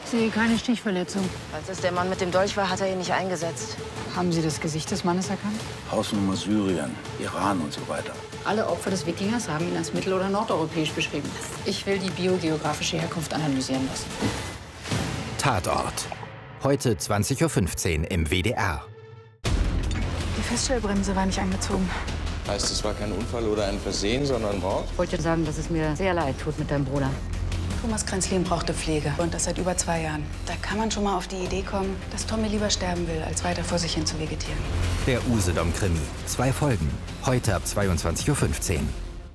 Sehe keine Stichverletzung. Als es der Mann mit dem Dolch war, hat er ihn nicht eingesetzt. Haben Sie das Gesicht des Mannes erkannt? Hausnummer Syrien, Iran und so weiter. Alle Opfer des Wikingers haben ihn als mittel- oder nordeuropäisch beschrieben. Ich will die biogeografische Herkunft analysieren lassen. Tatort. Heute 20:15 Uhr im WDR. Die Feststellbremse war nicht angezogen. Heißt, es war kein Unfall oder ein Versehen, sondern Mord? Ich wollte sagen, dass es mir sehr leid tut mit deinem Bruder. Thomas Kränzlin brauchte Pflege und das seit über 2 Jahren. Da kann man schon mal auf die Idee kommen, dass Tommy lieber sterben will, als weiter vor sich hin zu vegetieren. Der Usedom-Krimi. 2 Folgen. Heute ab 22:15 Uhr.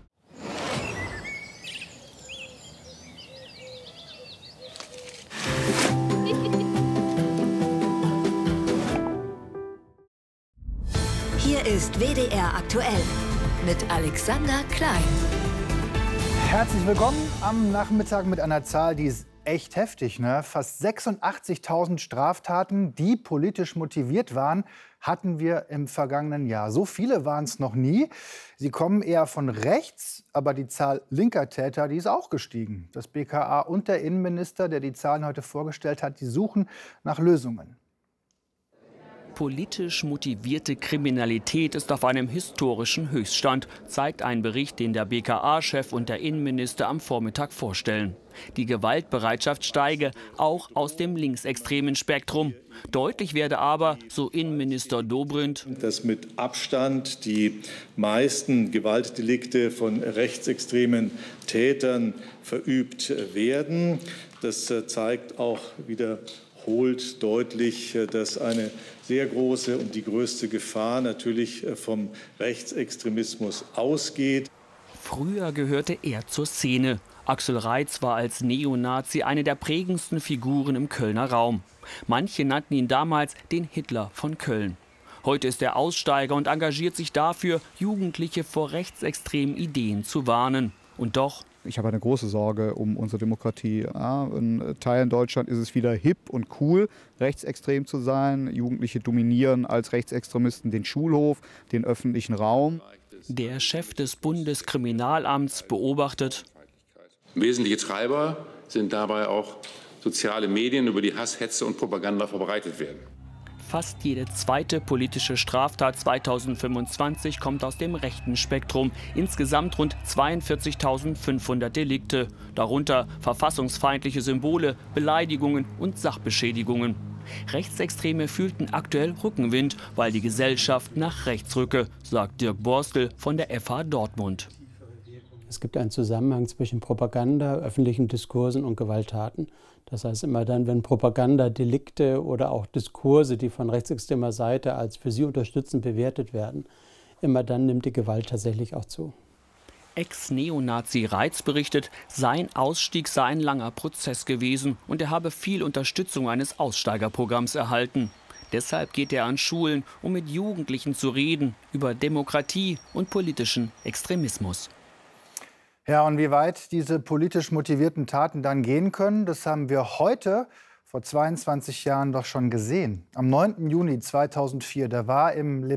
Hier ist WDR aktuell mit Alexander Klein. Herzlich willkommen am Nachmittag mit einer Zahl, die ist echt heftig, ne? Fast 86.000 Straftaten, die politisch motiviert waren, hatten wir im vergangenen Jahr. So viele waren es noch nie. Sie kommen eher von rechts, aber die Zahl linker Täter, die ist auch gestiegen. Das BKA und der Innenminister, der die Zahlen heute vorgestellt hat, die suchen nach Lösungen. Politisch motivierte Kriminalität ist auf einem historischen Höchststand, zeigt ein Bericht, den der BKA-Chef und der Innenminister am Vormittag vorstellen. Die Gewaltbereitschaft steige, auch aus dem linksextremen Spektrum. Deutlich werde aber, so Innenminister Dobrindt, dass mit Abstand die meisten Gewaltdelikte von rechtsextremen Tätern verübt werden. Das zeigt auch wiederholt deutlich, dass eine sehr große und die größte Gefahr natürlich vom Rechtsextremismus ausgeht. Früher gehörte er zur Szene. Axel Reitz war als Neonazi eine der prägendsten Figuren im Kölner Raum. Manche nannten ihn damals den Hitler von Köln. Heute ist er Aussteiger und engagiert sich dafür, Jugendliche vor rechtsextremen Ideen zu warnen. Und doch: Ich habe eine große Sorge um unsere Demokratie. In Teilen Deutschland ist es wieder hip und cool, rechtsextrem zu sein. Jugendliche dominieren als Rechtsextremisten den Schulhof, den öffentlichen Raum. Der Chef des Bundeskriminalamts beobachtet: Wesentliche Treiber sind dabei auch soziale Medien, über die Hass, Hetze und Propaganda verbreitet werden. Fast jede zweite politische Straftat 2025 kommt aus dem rechten Spektrum. Insgesamt rund 42.500 Delikte. Darunter verfassungsfeindliche Symbole, Beleidigungen und Sachbeschädigungen. Rechtsextreme fühlten aktuell Rückenwind, weil die Gesellschaft nach rechts rücke, sagt Dirk Borstel von der FH Dortmund. Es gibt einen Zusammenhang zwischen Propaganda, öffentlichen Diskursen und Gewalttaten. Das heißt, immer dann, wenn Propagandadelikte oder auch Diskurse, die von rechtsextremer Seite als für sie unterstützend bewertet werden, immer dann nimmt die Gewalt tatsächlich auch zu. Ex-Neonazi Reitz berichtet, sein Ausstieg sei ein langer Prozess gewesen und er habe viel Unterstützung eines Aussteigerprogramms erhalten. Deshalb geht er an Schulen, um mit Jugendlichen zu reden über Demokratie und politischen Extremismus. Ja, und wie weit diese politisch motivierten Taten dann gehen können, das haben wir heute vor 22 Jahren doch schon gesehen. Am 9. Juni 2004, da war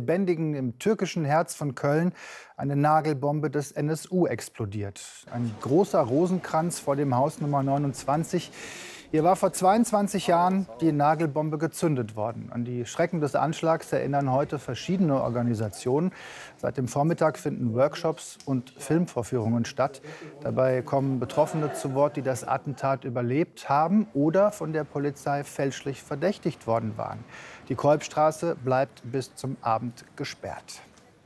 im türkischen Herz von Köln eine Nagelbombe des NSU explodiert. Ein großer Rosenkranz vor dem Haus Nummer 29. Hier war vor 22 Jahren die Nagelbombe gezündet worden. An die Schrecken des Anschlags erinnern heute verschiedene Organisationen. Seit dem Vormittag finden Workshops und Filmvorführungen statt. Dabei kommen Betroffene zu Wort, die das Attentat überlebt haben oder von der Polizei fälschlich verdächtigt worden waren. Die Kolbstraße bleibt bis zum Abend gesperrt.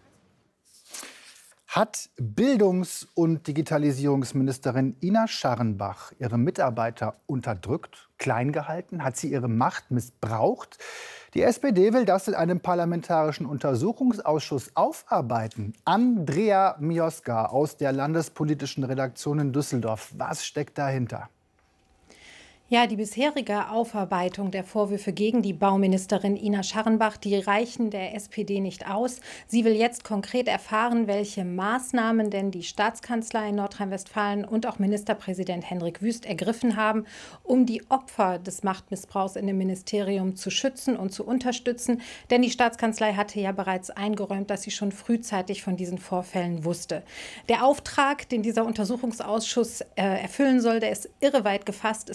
Hat Bildungs- und Digitalisierungsministerin Ina Scharrenbach ihre Mitarbeiter unterdrückt, klein gehalten? Hat sie ihre Macht missbraucht? Die SPD will das in einem parlamentarischen Untersuchungsausschuss aufarbeiten. Andrea Mioska aus der landespolitischen Redaktion in Düsseldorf. Was steckt dahinter? Ja, die bisherige Aufarbeitung der Vorwürfe gegen die Bauministerin Ina Scharrenbach, die reichen der SPD nicht aus. Sie will jetzt konkret erfahren, welche Maßnahmen denn die Staatskanzlei in Nordrhein-Westfalen und auch Ministerpräsident Hendrik Wüst ergriffen haben, um die Opfer des Machtmissbrauchs in dem Ministerium zu schützen und zu unterstützen. Denn die Staatskanzlei hatte ja bereits eingeräumt, dass sie schon frühzeitig von diesen Vorfällen wusste. Der Auftrag, den dieser Untersuchungsausschuss erfüllen soll, der ist irreweit gefasst. Es geht nicht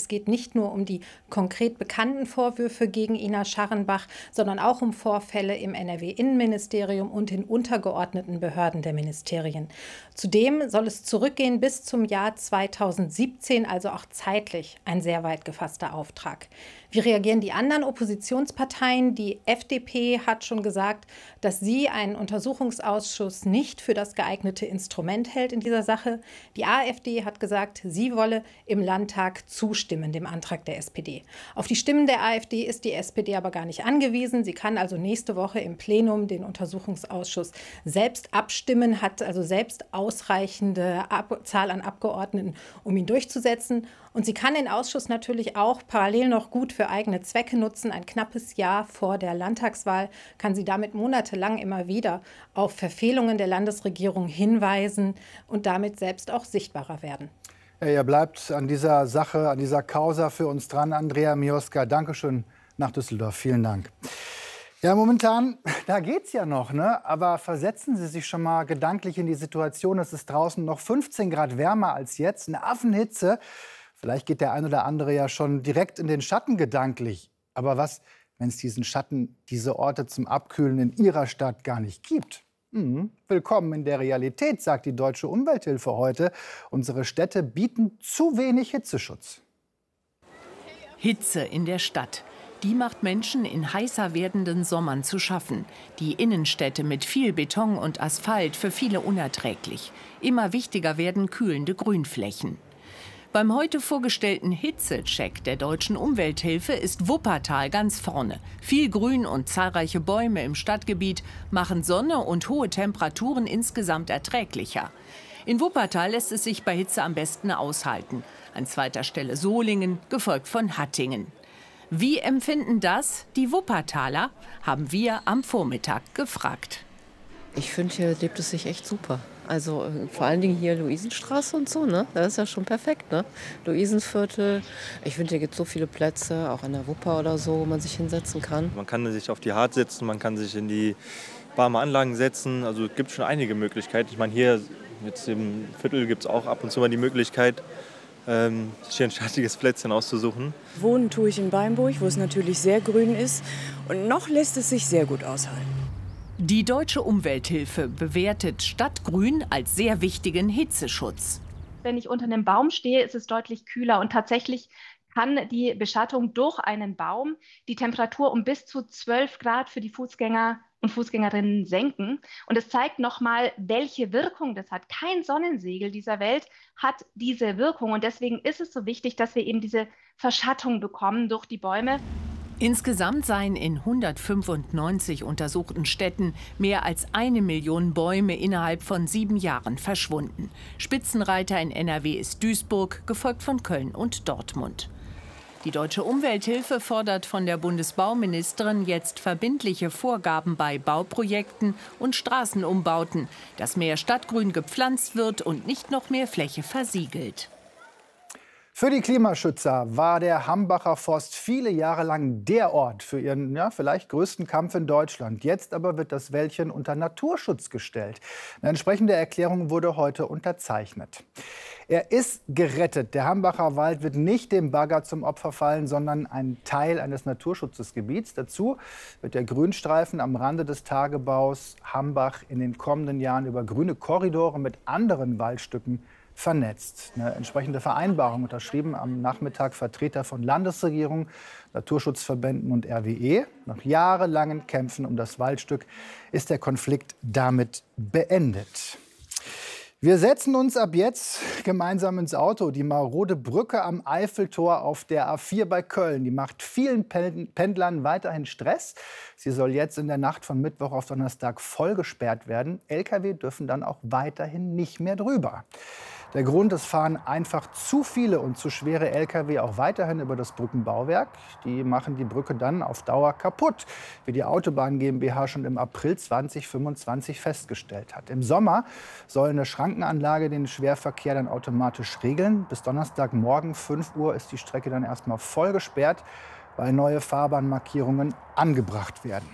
nicht nur um die konkret bekannten Vorwürfe gegen Ina Scharrenbach, sondern auch um Vorfälle im NRW-Innenministerium und in untergeordneten Behörden der Ministerien. Zudem soll es zurückgehen bis zum Jahr 2017, also auch zeitlich ein sehr weit gefasster Auftrag. Wie reagieren die anderen Oppositionsparteien? Die FDP hat schon gesagt, dass sie einen Untersuchungsausschuss nicht für das geeignete Instrument hält in dieser Sache. Die AfD hat gesagt, sie wolle im Landtag zustimmen, dem Antrag der SPD. Auf die Stimmen der AfD ist die SPD aber gar nicht angewiesen. Sie kann also nächste Woche im Plenum den Untersuchungsausschuss selbst abstimmen, hat also selbst ausreichende Zahl an Abgeordneten, um ihn durchzusetzen. Und sie kann den Ausschuss natürlich auch parallel noch gut für eigene Zwecke nutzen. Ein knappes Jahr vor der Landtagswahl kann sie damit monatelang immer wieder auf Verfehlungen der Landesregierung hinweisen und damit selbst auch sichtbarer werden. Ja, ihr bleibt an dieser Sache, an dieser Causa für uns dran. Andrea Mioska, Dankeschön nach Düsseldorf. Vielen Dank. Ja, momentan, da geht's ja noch, ne? Aber versetzen Sie sich schon mal gedanklich in die Situation, es ist draußen noch 15 Grad wärmer als jetzt, eine Affenhitze. Vielleicht geht der ein oder andere ja schon direkt in den Schatten gedanklich. Aber was, wenn es diesen Schatten, diese Orte zum Abkühlen in Ihrer Stadt gar nicht gibt? Willkommen in der Realität, sagt die Deutsche Umwelthilfe heute. Unsere Städte bieten zu wenig Hitzeschutz. Hitze in der Stadt. Die macht Menschen in heißer werdenden Sommern zu schaffen. Die Innenstädte mit viel Beton und Asphalt für viele unerträglich. Immer wichtiger werden kühlende Grünflächen. Beim heute vorgestellten Hitzecheck der Deutschen Umwelthilfe ist Wuppertal ganz vorne. Viel Grün und zahlreiche Bäume im Stadtgebiet machen Sonne und hohe Temperaturen insgesamt erträglicher. In Wuppertal lässt es sich bei Hitze am besten aushalten. An zweiter Stelle Solingen, gefolgt von Hattingen. Wie empfinden das die Wuppertaler, haben wir am Vormittag gefragt. Ich finde, hier lebt es sich echt super. Also vor allen Dingen hier Luisenstraße und so, ne? Das ist ja schon perfekt, ne? Luisenviertel. Ich finde, hier gibt es so viele Plätze, auch an der Wupper oder so, wo man sich hinsetzen kann. Man kann sich auf die Hart setzen, man kann sich in die warme Anlagen setzen. Also es gibt schon einige Möglichkeiten. Ich meine, hier jetzt im Viertel gibt es auch ab und zu mal die Möglichkeit, sich hier ein schattiges Plätzchen auszusuchen. Wohnen tue ich in Beimburg, wo es natürlich sehr grün ist. Und noch lässt es sich sehr gut aushalten. Die Deutsche Umwelthilfe bewertet Stadtgrün als sehr wichtigen Hitzeschutz. Wenn ich unter einem Baum stehe, ist es deutlich kühler. Und tatsächlich kann die Beschattung durch einen Baum die Temperatur um bis zu 12 Grad für die Fußgänger und Fußgängerinnen senken. Und es zeigt nochmal, welche Wirkung das hat. Kein Sonnensegel dieser Welt hat diese Wirkung. Und deswegen ist es so wichtig, dass wir eben diese Verschattung bekommen durch die Bäume. Insgesamt seien in 195 untersuchten Städten mehr als 1 Million Bäume innerhalb von 7 Jahren verschwunden. Spitzenreiter in NRW ist Duisburg, gefolgt von Köln und Dortmund. Die Deutsche Umwelthilfe fordert von der Bundesbauministerin jetzt verbindliche Vorgaben bei Bauprojekten und Straßenumbauten, dass mehr Stadtgrün gepflanzt wird und nicht noch mehr Fläche versiegelt. Für die Klimaschützer war der Hambacher Forst viele Jahre lang der Ort für ihren vielleicht größten Kampf in Deutschland. Jetzt aber wird das Wäldchen unter Naturschutz gestellt. Eine entsprechende Erklärung wurde heute unterzeichnet. Er ist gerettet. Der Hambacher Wald wird nicht dem Bagger zum Opfer fallen, sondern ein Teil eines Naturschutzgebiets. Dazu wird der Grünstreifen am Rande des Tagebaus Hambach in den kommenden Jahren über grüne Korridore mit anderen Waldstücken vernetzt. Eine entsprechende Vereinbarung unterschrieben am Nachmittag Vertreter von Landesregierung, Naturschutzverbänden und RWE. Nach jahrelangen Kämpfen um das Waldstück ist der Konflikt damit beendet. Wir setzen uns ab jetzt gemeinsam ins Auto. Die marode Brücke am Eiffeltor auf der A4 bei Köln, die macht vielen Pendlern weiterhin Stress. Sie soll jetzt in der Nacht von Mittwoch auf Donnerstag voll gesperrt werden. Lkw dürfen dann auch weiterhin nicht mehr drüber. Der Grund, es fahren einfach zu viele und zu schwere Lkw auch weiterhin über das Brückenbauwerk. Die machen die Brücke dann auf Dauer kaputt, wie die Autobahn GmbH schon im April 2025 festgestellt hat. Im Sommer soll eine Schrankenanlage den Schwerverkehr dann automatisch regeln. Bis Donnerstagmorgen 5 Uhr ist die Strecke dann erstmal voll gesperrt, weil neue Fahrbahnmarkierungen angebracht werden.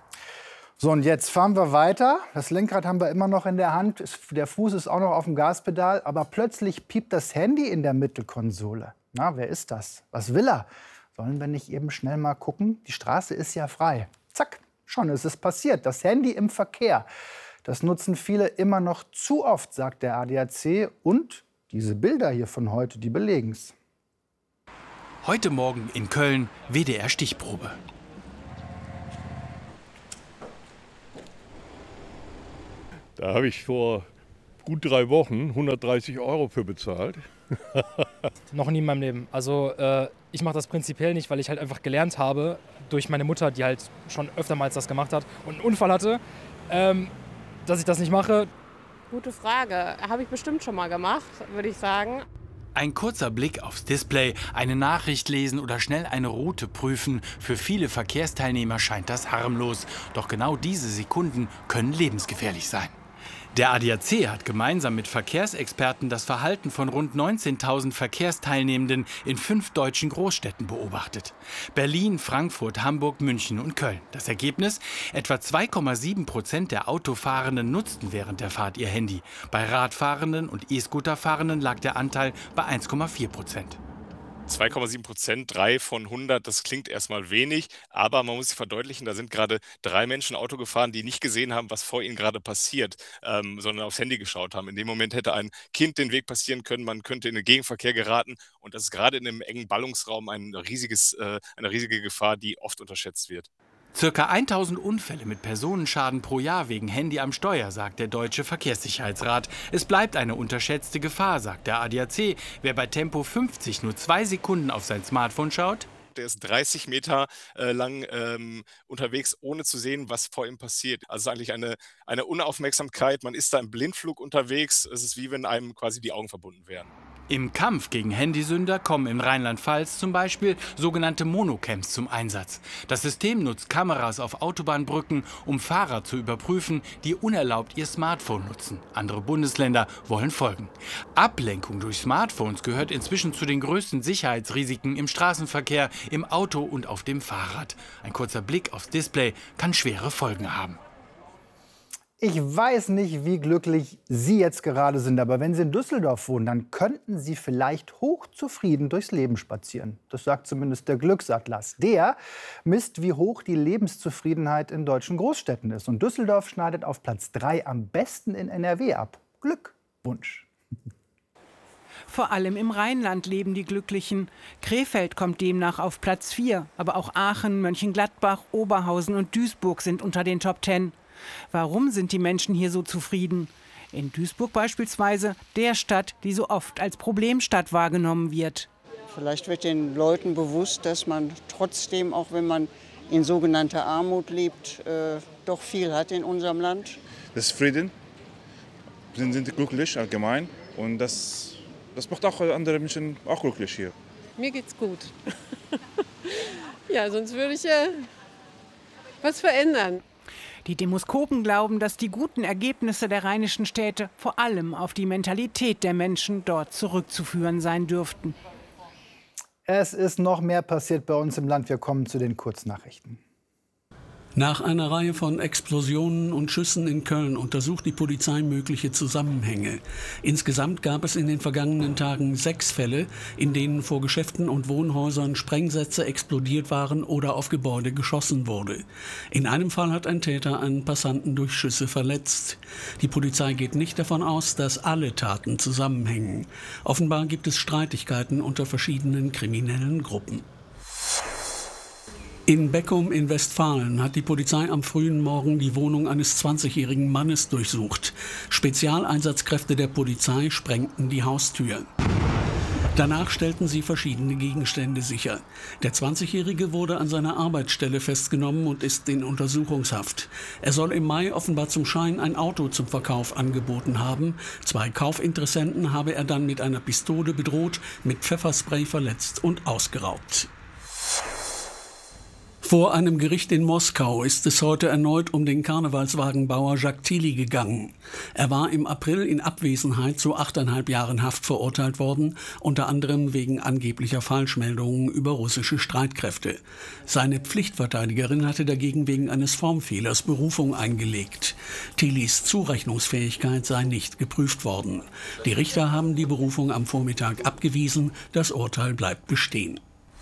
So, und jetzt fahren wir weiter. Das Lenkrad haben wir immer noch in der Hand. Der Fuß ist auch noch auf dem Gaspedal. Aber plötzlich piept das Handy in der Mittelkonsole. Na, wer ist das? Was will er? Sollen wir nicht eben schnell mal gucken? Die Straße ist ja frei. Zack, schon ist es passiert. Das Handy im Verkehr. Das nutzen viele immer noch zu oft, sagt der ADAC. Und diese Bilder hier von heute, die belegen's. Heute Morgen in Köln, WDR-Stichprobe. Da habe ich vor gut 3 Wochen 130 € für bezahlt. Noch nie in meinem Leben. Also ich mache das prinzipiell nicht, weil ich halt einfach gelernt habe durch meine Mutter, die halt schon öftermals das gemacht hat und einen Unfall hatte, dass ich das nicht mache. Gute Frage. Habe ich bestimmt schon mal gemacht, würde ich sagen. Ein kurzer Blick aufs Display, eine Nachricht lesen oder schnell eine Route prüfen. Für viele Verkehrsteilnehmer scheint das harmlos. Doch genau diese Sekunden können lebensgefährlich sein. Der ADAC hat gemeinsam mit Verkehrsexperten das Verhalten von rund 19.000 Verkehrsteilnehmenden in 5 deutschen Großstädten beobachtet. Berlin, Frankfurt, Hamburg, München und Köln. Das Ergebnis? Etwa 2,7% der Autofahrenden nutzten während der Fahrt ihr Handy. Bei Radfahrenden und E-Scooterfahrenden lag der Anteil bei 1,4%. 2,7%, 3 von 100, das klingt erstmal wenig, aber man muss sich verdeutlichen, da sind gerade 3 Menschen Auto gefahren, die nicht gesehen haben, was vor ihnen gerade passiert, sondern aufs Handy geschaut haben. In dem Moment hätte ein Kind den Weg passieren können, man könnte in den Gegenverkehr geraten und das ist gerade in einem engen Ballungsraum eine riesige Gefahr, die oft unterschätzt wird. Circa 1000 Unfälle mit Personenschaden pro Jahr wegen Handy am Steuer, sagt der Deutsche Verkehrssicherheitsrat. Es bleibt eine unterschätzte Gefahr, sagt der ADAC. Wer bei Tempo 50 nur 2 Sekunden auf sein Smartphone schaut, der ist 30 Meter lang unterwegs, ohne zu sehen, was vor ihm passiert. Also eigentlich eine Unaufmerksamkeit, man ist da im Blindflug unterwegs. Es ist wie wenn einem quasi die Augen verbunden wären. Im Kampf gegen Handysünder kommen in Rheinland-Pfalz zum Beispiel sogenannte Monocams zum Einsatz. Das System nutzt Kameras auf Autobahnbrücken, um Fahrer zu überprüfen, die unerlaubt ihr Smartphone nutzen. Andere Bundesländer wollen folgen. Ablenkung durch Smartphones gehört inzwischen zu den größten Sicherheitsrisiken im Straßenverkehr, im Auto und auf dem Fahrrad. Ein kurzer Blick aufs Display kann schwere Folgen haben. Ich weiß nicht, wie glücklich Sie jetzt gerade sind, aber wenn Sie in Düsseldorf wohnen, dann könnten Sie vielleicht hochzufrieden durchs Leben spazieren. Das sagt zumindest der Glücksatlas. Der misst, wie hoch die Lebenszufriedenheit in deutschen Großstädten ist. Und Düsseldorf schneidet auf Platz 3 am besten in NRW ab. Glückwunsch! Vor allem im Rheinland leben die Glücklichen. Krefeld kommt demnach auf Platz 4. Aber auch Aachen, Mönchengladbach, Oberhausen und Duisburg sind unter den Top 10. Warum sind die Menschen hier so zufrieden? In Duisburg beispielsweise, der Stadt, die so oft als Problemstadt wahrgenommen wird. Vielleicht wird den Leuten bewusst, dass man trotzdem, auch wenn man in sogenannter Armut lebt, doch viel hat in unserem Land. Das ist Frieden, sind glücklich allgemein und das macht auch andere Menschen auch glücklich hier. Mir geht's gut. Ja, sonst würde ich was verändern. Die Demoskopen glauben, dass die guten Ergebnisse der rheinischen Städte vor allem auf die Mentalität der Menschen dort zurückzuführen sein dürften. Es ist noch mehr passiert bei uns im Land. Wir kommen zu den Kurznachrichten. Nach einer Reihe von Explosionen und Schüssen in Köln untersucht die Polizei mögliche Zusammenhänge. Insgesamt gab es in den vergangenen Tagen 6 Fälle, in denen vor Geschäften und Wohnhäusern Sprengsätze explodiert waren oder auf Gebäude geschossen wurde. In einem Fall hat ein Täter einen Passanten durch Schüsse verletzt. Die Polizei geht nicht davon aus, dass alle Taten zusammenhängen. Offenbar gibt es Streitigkeiten unter verschiedenen kriminellen Gruppen. In Beckum in Westfalen hat die Polizei am frühen Morgen die Wohnung eines 20-jährigen Mannes durchsucht. Spezialeinsatzkräfte der Polizei sprengten die Haustür. Danach stellten sie verschiedene Gegenstände sicher. Der 20-Jährige wurde an seiner Arbeitsstelle festgenommen und ist in Untersuchungshaft. Er soll im Mai offenbar zum Schein ein Auto zum Verkauf angeboten haben. 2 Kaufinteressenten habe er dann mit einer Pistole bedroht, mit Pfefferspray verletzt und ausgeraubt. Vor einem Gericht in Moskau ist es heute erneut um den Karnevalswagenbauer Jacques Tilly gegangen. Er war im April in Abwesenheit zu 8,5 Jahren Haft verurteilt worden, unter anderem wegen angeblicher Falschmeldungen über russische Streitkräfte. Seine Pflichtverteidigerin hatte dagegen wegen eines Formfehlers Berufung eingelegt. Tillys Zurechnungsfähigkeit sei nicht geprüft worden. Die Richter haben die Berufung am Vormittag abgewiesen. Das Urteil bleibt bestehen.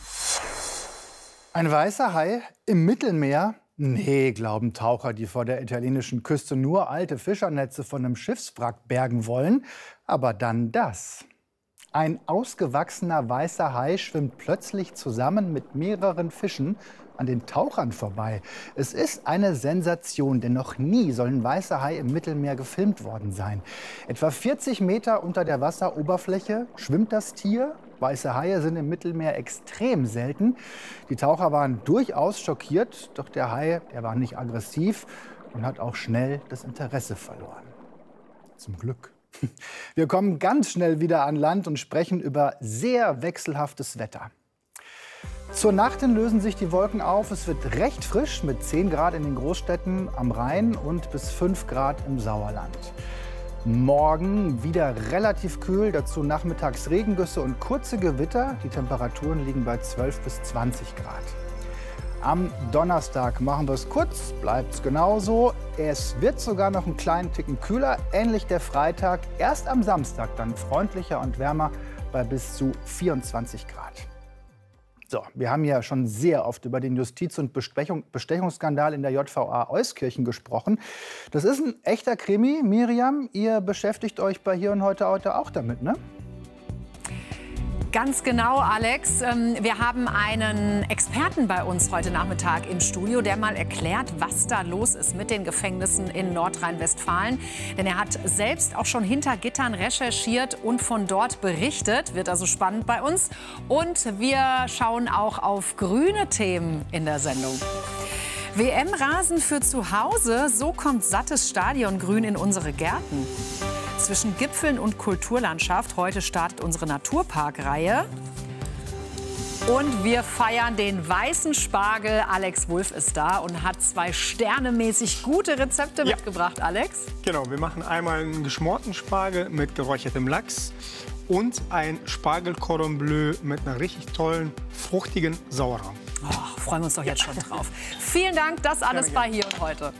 Ein weißer Hai im Mittelmeer? Nee, glauben Taucher, die vor der italienischen Küste nur alte Fischernetze von einem Schiffswrack bergen wollen. Aber dann das. Ein ausgewachsener weißer Hai schwimmt plötzlich zusammen mit mehreren Fischen an den Tauchern vorbei. Es ist eine Sensation, denn noch nie soll ein weißer Hai im Mittelmeer gefilmt worden sein. Etwa 40 Meter unter der Wasseroberfläche schwimmt das Tier. Weiße Haie sind im Mittelmeer extrem selten. Die Taucher waren durchaus schockiert, doch der Hai, der war nicht aggressiv und hat auch schnell das Interesse verloren. Zum Glück. Wir kommen ganz schnell wieder an Land und sprechen über sehr wechselhaftes Wetter. Zur Nacht hin lösen sich die Wolken auf. Es wird recht frisch mit 10 Grad in den Großstädten am Rhein und bis 5 Grad im Sauerland. Morgen wieder relativ kühl, dazu nachmittags Regengüsse und kurze Gewitter. Die Temperaturen liegen bei 12 bis 20 Grad. Am Donnerstag machen wir es kurz, bleibt es genauso. Es wird sogar noch einen kleinen Ticken kühler, ähnlich der Freitag. Erst am Samstag dann freundlicher und wärmer bei bis zu 24 Grad. So, wir haben ja schon sehr oft über den Justiz- und Bestechungsskandal in der JVA Euskirchen gesprochen. Das ist ein echter Krimi. Miriam, ihr beschäftigt euch bei Hier und Heute auch damit, ne? Ganz genau, Alex. Wir haben einen Experten bei uns heute Nachmittag im Studio, der mal erklärt, was da los ist mit den Gefängnissen in Nordrhein-Westfalen. Denn er hat selbst auch schon hinter Gittern recherchiert und von dort berichtet. Wird also spannend bei uns. Und wir schauen auch auf grüne Themen in der Sendung. WM-Rasen für zu Hause, so kommt sattes Stadiongrün in unsere Gärten. Zwischen Gipfeln und Kulturlandschaft. Heute startet unsere Naturparkreihe. Und wir feiern den weißen Spargel. Alex Wulff ist da und hat 2 sternemäßig gute Rezepte mitgebracht, Alex. Genau, wir machen einmal einen geschmorten Spargel mit geräuchertem Lachs und ein Spargel Cordon Bleu mit einer richtig tollen, fruchtigen Sauerrahm. Oh, freuen wir uns doch jetzt schon drauf. Vielen Dank, das alles bei Hier und Heute.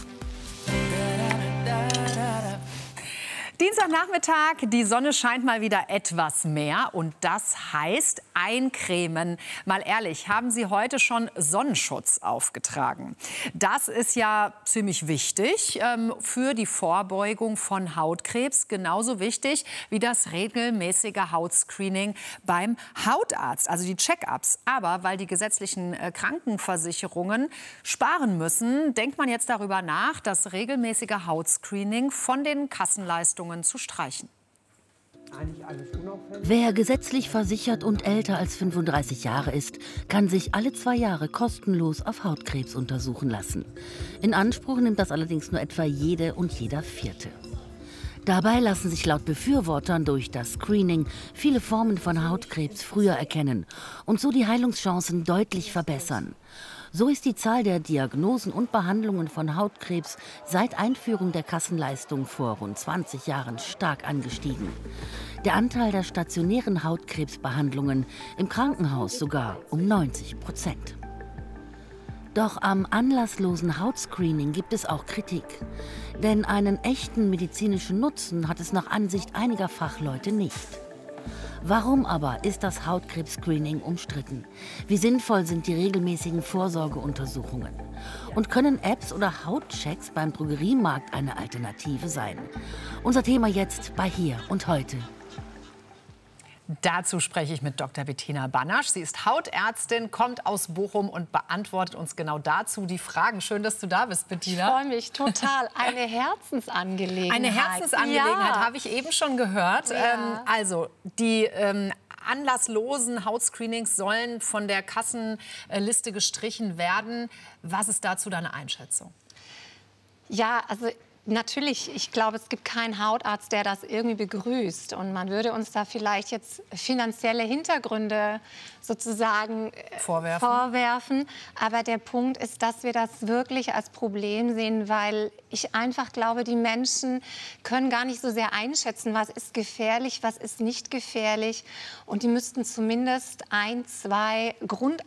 Dienstagnachmittag, die Sonne scheint mal wieder etwas mehr und das heißt eincremen. Mal ehrlich, haben Sie heute schon Sonnenschutz aufgetragen? Das ist ja ziemlich wichtig für die Vorbeugung von Hautkrebs. Genauso wichtig wie das regelmäßige Hautscreening beim Hautarzt, also die Check-ups. Aber weil die gesetzlichen Krankenversicherungen sparen müssen, denkt man jetzt darüber nach, das regelmäßige Hautscreening von den Kassenleistungen zu streichen. Wer gesetzlich versichert und älter als 35 Jahre ist, kann sich alle 2 Jahre kostenlos auf Hautkrebs untersuchen lassen. In Anspruch nimmt das allerdings nur etwa jede und jeder Vierte. Dabei lassen sich laut Befürwortern durch das Screening viele Formen von Hautkrebs früher erkennen und so die Heilungschancen deutlich verbessern. So ist die Zahl der Diagnosen und Behandlungen von Hautkrebs seit Einführung der Kassenleistung vor rund 20 Jahren stark angestiegen. Der Anteil der stationären Hautkrebsbehandlungen im Krankenhaus sogar um 90%. Doch am anlasslosen Hautscreening gibt es auch Kritik. Denn einen echten medizinischen Nutzen hat es nach Ansicht einiger Fachleute nicht. Warum aber ist das Hautkrebs-Screening umstritten? Wie sinnvoll sind die regelmäßigen Vorsorgeuntersuchungen? Und können Apps oder Hautchecks beim Drogeriemarkt eine Alternative sein? Unser Thema jetzt bei Hier und Heute. Dazu spreche ich mit Dr. Bettina Banasch. Sie ist Hautärztin, kommt aus Bochum und beantwortet uns genau dazu die Fragen. Schön, dass du da bist, Bettina. Ich freue mich total. Eine Herzensangelegenheit. Eine Herzensangelegenheit, habe ich eben schon gehört. Ja. Also, die anlasslosen Hautscreenings sollen von der Kassenliste gestrichen werden. Was ist dazu deine Einschätzung? Ja, also natürlich, ich glaube, es gibt keinen Hautarzt, der das irgendwie begrüßt. Und man würde uns da vielleicht jetzt finanzielle Hintergründe sozusagen vorwerfen. Aber der Punkt ist, dass wir das wirklich als Problem sehen, weil ich einfach glaube, die Menschen können gar nicht so sehr einschätzen, was ist gefährlich, was ist nicht gefährlich. Und die müssten zumindest 1, 2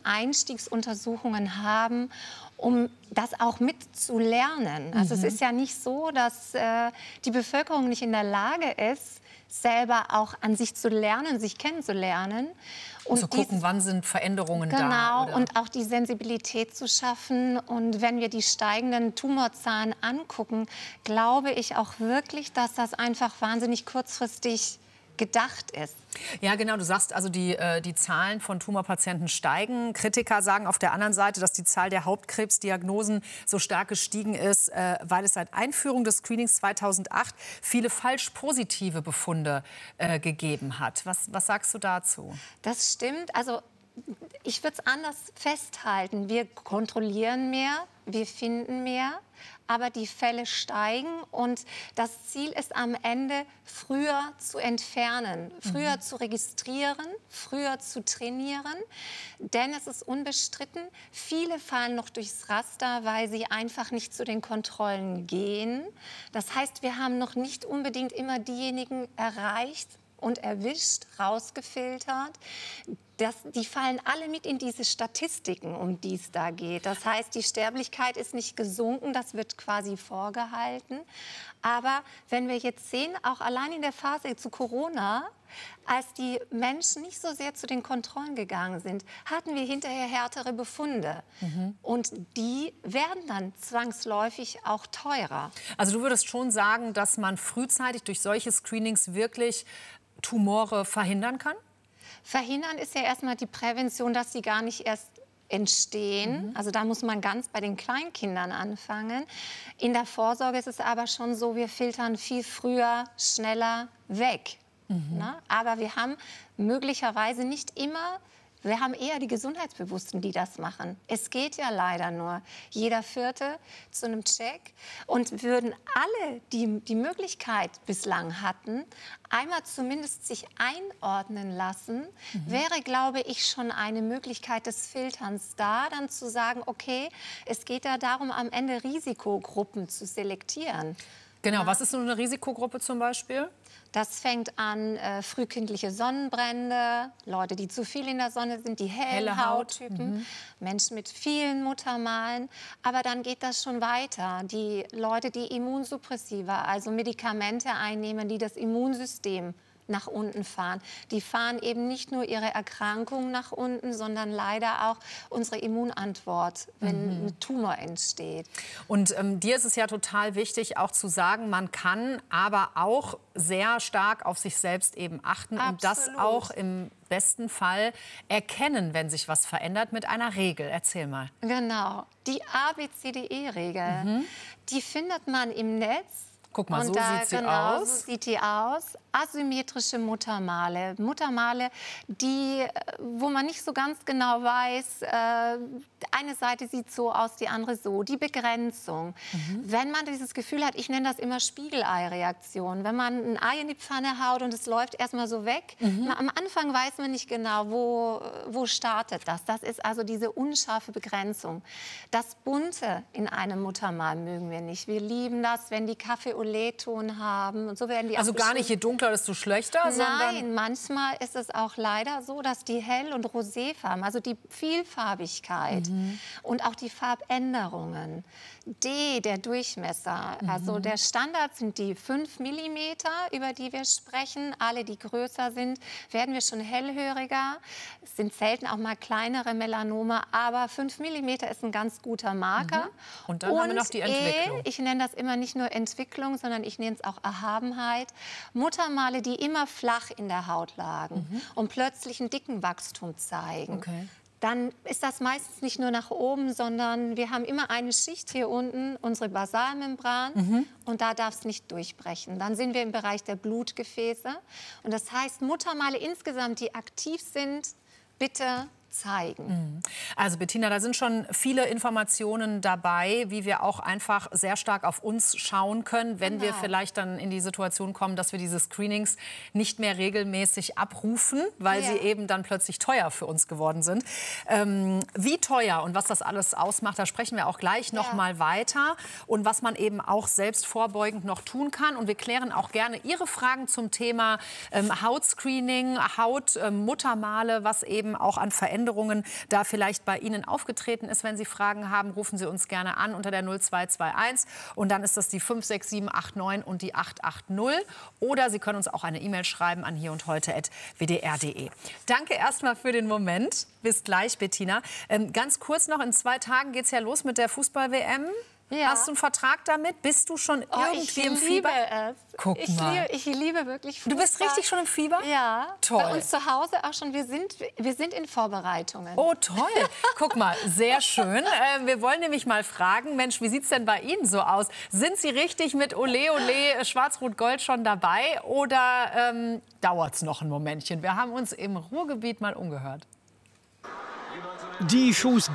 Grundeinstiegsuntersuchungen haben, um das auch mitzulernen. Also es ist ja nicht so, dass die Bevölkerung nicht in der Lage ist, selber auch an sich zu lernen, sich kennenzulernen. Und zu gucken, wann sind Veränderungen da. Genau, und auch die Sensibilität zu schaffen. Und wenn wir die steigenden Tumorzahlen angucken, glaube ich auch wirklich, dass das einfach wahnsinnig kurzfristig gedacht ist. Ja, genau. Du sagst also, die Zahlen von Tumorpatienten steigen. Kritiker sagen auf der anderen Seite, dass die Zahl der Hauptkrebsdiagnosen so stark gestiegen ist, weil es seit Einführung des Screenings 2008 viele falsch positive Befunde gegeben hat. Was sagst du dazu? Das stimmt. Also ich würde es anders festhalten. Wir kontrollieren mehr, wir finden mehr, aber die Fälle steigen und das Ziel ist am Ende, früher zu entfernen, früher zu registrieren, früher zu trainieren. Denn es ist unbestritten, viele fallen noch durchs Raster, weil sie einfach nicht zu den Kontrollen gehen. Das heißt, wir haben noch nicht unbedingt immer diejenigen erreicht und erwischt, rausgefiltert. Die fallen alle mit in diese Statistiken, um die es da geht. Das heißt, die Sterblichkeit ist nicht gesunken, das wird quasi vorgehalten. Aber wenn wir jetzt sehen, auch allein in der Phase zu Corona, als die Menschen nicht so sehr zu den Kontrollen gegangen sind, hatten wir hinterher härtere Befunde. Und die werden dann zwangsläufig auch teurer. Also du würdest schon sagen, dass man frühzeitig durch solche Screenings wirklich Tumore verhindern kann? Verhindern ist ja erstmal die Prävention, dass sie gar nicht erst entstehen. Also da muss man ganz bei den Kleinkindern anfangen. In der Vorsorge ist es aber schon so, wir filtern viel früher, schneller weg. Aber wir haben möglicherweise nicht immer, wir haben eher die Gesundheitsbewussten, die das machen. Es geht ja leider nur jeder Vierte zu einem Check. Und würden alle, die die Möglichkeit bislang hatten, einmal zumindest sich einordnen lassen, wäre, glaube ich, schon eine Möglichkeit des Filterns da, dann zu sagen, okay, es geht ja darum, am Ende Risikogruppen zu selektieren. Genau, was ist so eine Risikogruppe zum Beispiel? Das fängt an frühkindliche Sonnenbrände, Leute, die zu viel in der Sonne sind, die helle Hauttypen, Menschen mit vielen Muttermalen. Aber dann geht das schon weiter. Die Leute, die Immunsuppressiva, also Medikamente einnehmen, die das Immunsystem nach unten fahren. Die fahren eben nicht nur ihre Erkrankung nach unten, sondern leider auch unsere Immunantwort, wenn ein Tumor entsteht. Und dir ist es ja total wichtig, auch zu sagen, man kann aber auch sehr stark auf sich selbst eben achten und das auch im besten Fall erkennen, wenn sich was verändert, mit einer Regel. Erzähl mal. Genau. Die ABCDE-Regel, die findet man im Netz. Guck mal, so sieht sie aus. So sieht die aus. Asymmetrische Muttermale. Muttermale, wo man nicht so ganz genau weiß, eine Seite sieht so aus, die andere so. Die Begrenzung. Wenn man dieses Gefühl hat, ich nenne das immer Spiegelei-Reaktion. Wenn man ein Ei in die Pfanne haut und es läuft erstmal so weg. Am Anfang weiß man nicht genau, wo startet das. Das ist also diese unscharfe Begrenzung. Das Bunte in einem Muttermal mögen wir nicht. Wir lieben das, wenn die Kaffee-Olé-Ton haben. Und so werden die also gar nicht, je dunkler, desto schlechter? Nein, manchmal ist es auch leider so, dass die Hell- und Roséfarben, also die Vielfarbigkeit und auch die Farbänderungen, der Durchmesser, also der Standard sind die 5 mm, über die wir sprechen. Alle, die größer sind, werden wir schon hellhöriger. Es sind selten auch mal kleinere Melanome, aber 5 mm ist ein ganz guter Marker. Und dann haben wir noch die Entwicklung. Ich nenne das immer nicht nur Entwicklung, sondern ich nenne es auch Erhabenheit. Muttermale, die immer flach in der Haut lagen und plötzlich einen dicken Wachstum zeigen. Dann ist das meistens nicht nur nach oben, sondern wir haben immer eine Schicht hier unten, unsere Basalmembran, und da darf es nicht durchbrechen. Dann sind wir im Bereich der Blutgefäße. Und das heißt, Muttermale insgesamt, die aktiv sind, bitte zeigen. Also Bettina, da sind schon viele Informationen dabei, wie wir auch einfach sehr stark auf uns schauen können, wenn wir vielleicht dann in die Situation kommen, dass wir diese Screenings nicht mehr regelmäßig abrufen, weil sie eben dann plötzlich teuer für uns geworden sind. Wie teuer und was das alles ausmacht, da sprechen wir auch gleich noch mal weiter und was man eben auch selbst vorbeugend noch tun kann. Und wir klären auch gerne Ihre Fragen zum Thema Hautscreening, Hautmuttermale, was eben auch an Veränderungen da vielleicht bei Ihnen aufgetreten ist. Wenn Sie Fragen haben, rufen Sie uns gerne an unter der 0221 und dann ist das die 56789 und die 880. Oder Sie können uns auch eine E-Mail schreiben an hierundheute@wdr.de. Danke erstmal für den Moment. Bis gleich, Bettina. Ganz kurz noch, in 2 Tagen geht es ja los mit der Fußball-WM. Ja. Hast du einen Vertrag damit? Bist du schon irgendwie im Fieber? Guck mal. Ich liebe wirklich Fußball. Du bist richtig schon im Fieber? Ja. Toll. Bei uns zu Hause auch schon. Wir sind in Vorbereitungen. Oh, toll. Guck mal, sehr schön. Wir wollen nämlich mal fragen, Mensch, wie sieht es denn bei Ihnen so aus? Sind Sie richtig mit Ole Ole Schwarz-Rot-Gold schon dabei oder dauert es noch ein Momentchen? Wir haben uns im Ruhrgebiet mal umgehört. Die Fußball